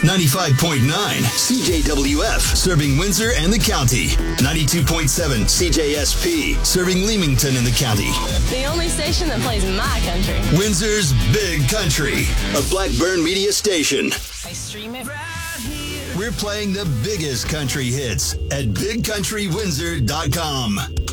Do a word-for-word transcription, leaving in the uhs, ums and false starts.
ninety-five point nine C J W F, serving Windsor and the county. ninety-two point seven C J S P, serving Leamington and the county. The only station that plays my country. Windsor's Big Country, a Blackburn media station. I stream it. We're playing the biggest country hits at big country windsor dot com.